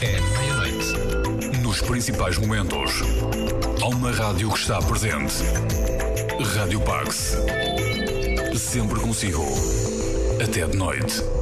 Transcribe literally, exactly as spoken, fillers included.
é meia-noite. Nos principais momentos, há uma rádio que está presente. Rádio Pax. Sempre consigo. Até de noite.